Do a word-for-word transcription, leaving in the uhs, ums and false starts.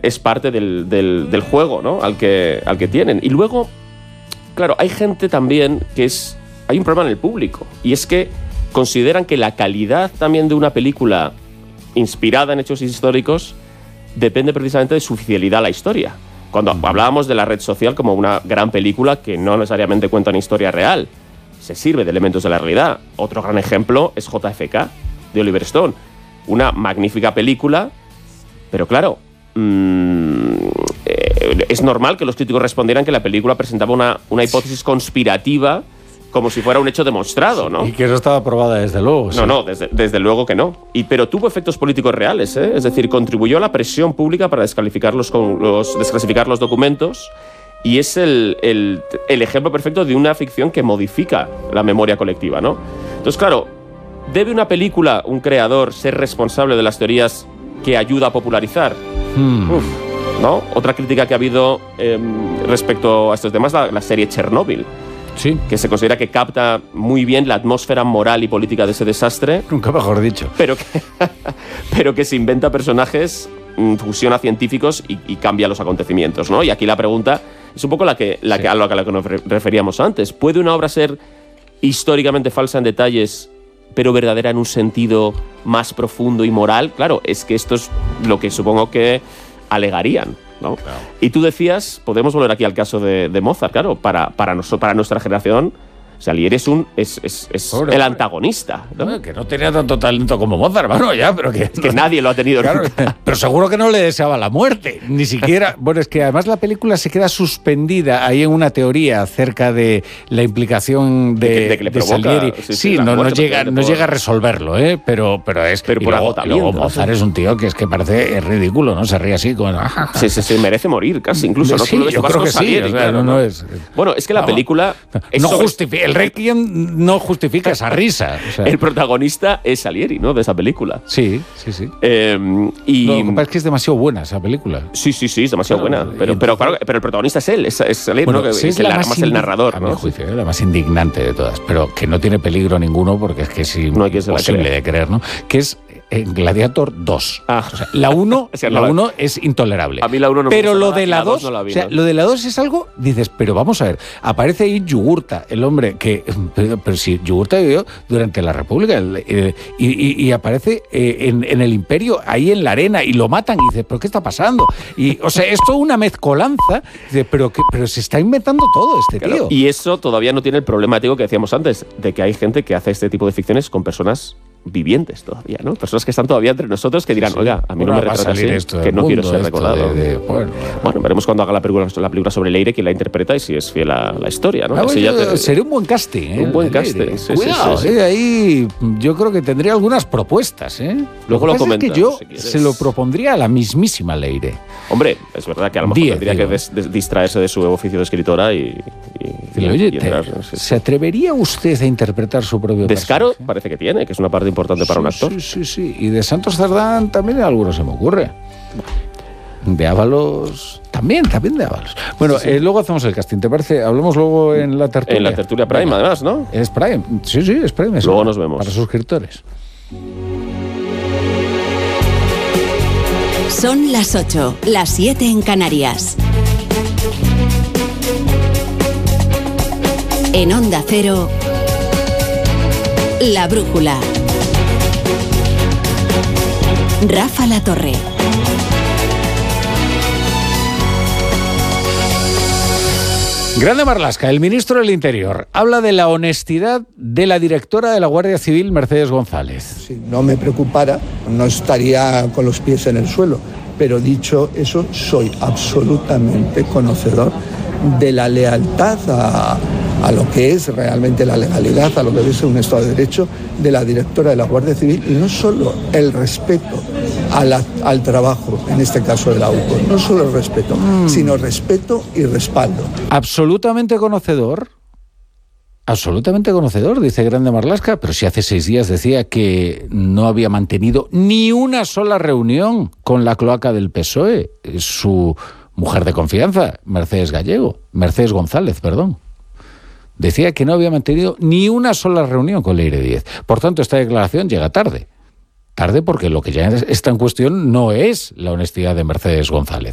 es parte del, del, del juego, ¿no? al, que, al que tienen. Y luego, claro, hay gente también que es... Hay un problema en el público, y es que consideran que la calidad también de una película inspirada en hechos históricos depende precisamente de su fidelidad a la historia. Cuando hablábamos de La Red Social como una gran película que no necesariamente cuenta una historia real, se sirve de elementos de la realidad. Otro gran ejemplo es J F K, de Oliver Stone. Una magnífica película, pero claro, mmm, eh, es normal que los críticos respondieran que la película presentaba una, una hipótesis conspirativa como si fuera un hecho demostrado, ¿no? Y que no estaba probada desde luego. Sí. No, no, desde, desde luego que no. Y, pero tuvo efectos políticos reales, ¿eh? Es decir, contribuyó a la presión pública para descalificar los, los, desclasificar los documentos, y es el, el, el ejemplo perfecto de una ficción que modifica la memoria colectiva, ¿no? Entonces, claro, ¿debe una película, un creador, ser responsable de las teorías que ayuda a popularizar? Hmm. Uf, ¿no? Otra crítica que ha habido eh, respecto a estos temas, la, la serie Chernobyl. Sí. Que se considera que capta muy bien la atmósfera moral y política de ese desastre. Nunca mejor dicho. Pero que, pero que se inventa personajes, fusiona científicos y, y cambia los acontecimientos, ¿no? Y aquí la pregunta es un poco la que, la que, sí. a lo a la que nos referíamos antes. ¿Puede una obra ser históricamente falsa en detalles, pero verdadera en un sentido más profundo y moral? Claro, es que esto es lo que supongo que alegarían, ¿no? Claro. Y tú decías, podemos volver aquí al caso de, de Mozart, claro, para, para, nos, para nuestra generación, Salieri es, un, es, es, es pobre, el antagonista, ¿no? No, que no tenía tanto talento como Mozart, bueno, ya, pero que... que nadie lo ha tenido, claro, nunca. Pero seguro que no le deseaba la muerte, ni siquiera... Bueno, es que además la película se queda suspendida ahí en una teoría acerca de la implicación de, de, que, de, que le de provoca, Salieri. Sí, sí, sí no, no, llega, no por... llega a resolverlo, ¿eh? Pero, pero es... Pero y por luego, agotamiento. Luego Mozart ¿sí? es un tío que es que parece es ridículo, ¿no? Se ríe así con... Sí, sí, sí, merece morir casi, incluso. Sí, ¿no? yo creo que Salieri, sí, o sea, claro, no, no es... Bueno, es que la no, película... No justifica... El Requiem no justifica esa risa. O sea. El protagonista es Salieri, ¿no? De esa película. Sí, sí, sí. Eh, y... No, lo que pasa es que es demasiado buena esa película. Sí, sí, sí, es demasiado claro, buena. Pero, pero, claro, pero el protagonista es él, es, es Salieri, bueno, ¿no? Que, sí es, es la el, más, más el narrador, a ¿no? mi juicio, es la más indignante de todas, pero que no tiene peligro ninguno porque es que es no imposible de creer, ¿no? Que es en Gladiator dos. Ah. O sea, la uno o sea, no, la uno es intolerable. A mí la uno no pero me lo de la, la dos, no la vi, o sea, ¿no? Lo de la dos es algo, dices, pero vamos a ver, aparece ahí Yugurta, el hombre que, pero, pero si Yugurta vivió durante la República eh, y, y, y aparece eh, en, en el Imperio, ahí en la arena, y lo matan, y dices, ¿pero qué está pasando? Y, o sea, es toda una mezcolanza, dices, pero, que, pero se está inventando todo este claro, tío. Y eso todavía no tiene el problemático que decíamos antes, de que hay gente que hace este tipo de ficciones con personas vivientes todavía, ¿no? Personas que están todavía entre nosotros que dirán, sí, sí. oiga, a mí bueno, no me retrata así, que no mundo, quiero ser recordado. De, de, bueno, bueno, veremos cuando haga la película, la película sobre Leire quién la interpreta y si es fiel a la historia, ¿no? Ah, bueno, ya te... Sería un buen casting, ¿eh? Un buen casting, sí, Cuidado, sí, sí, sí. Eh, ahí yo creo que tendría algunas propuestas, ¿eh? Luego lo, lo comentas. Es que yo si se lo propondría a la mismísima Leire. Hombre, es verdad que a lo mejor diez, tendría digo. que des, des, distraerse de su oficio de escritora y... y, y oye, y entrar, te, no sé. ¿se atrevería usted a interpretar su propio Descaro personaje? Parece que tiene, que es una parte importante para sí, un actor. Sí, sí, sí. Y de Santos Cerdán también alguno se me ocurre. De Ábalos... También, también de Ábalos. Bueno, sí, sí. Eh, luego hacemos el casting, ¿te parece? Hablamos luego en la tertulia. En la tertulia Prime, Venga. Además, ¿no? Es Prime. Sí, sí, es Prime. Luego nos vemos. Para suscriptores. Son las ocho, las siete en Canarias. En Onda Cero, La Brújula. Rafa La Torre. Grande Marlaska, el ministro del Interior, habla de la honestidad de la directora de la Guardia Civil, Mercedes González. Si no me preocupara, no estaría con los pies en el suelo. Pero dicho eso, soy absolutamente conocedor de la lealtad a, a lo que es realmente la legalidad, a lo que debe ser un Estado de Derecho de la directora de la Guardia Civil, y no solo el respeto a la, al trabajo, en este caso de la U C O, no solo el respeto, mm. sino respeto y respaldo. Absolutamente conocedor. Absolutamente conocedor, dice Grande Marlaska, pero si hace seis días decía que no había mantenido ni una sola reunión con la cloaca del P S O E, su mujer de confianza, Mercedes Gallego, Mercedes González, perdón. Decía que no había mantenido ni una sola reunión con Leire Díez. Por tanto, esta declaración llega tarde. Tarde porque lo que ya está en cuestión no es la honestidad de Mercedes González.